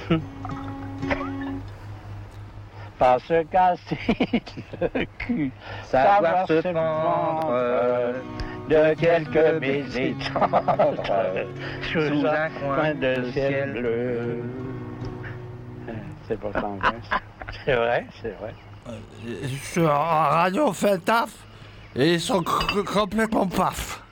Pas se casser le cul, Savoir se prendre de quelques baisers tendres sous un coin de ciel bleu. C'est pas tant vrai, ça. C'est vrai, c'est vrai. Sur Radio fait le taf et ils sont complètement paf.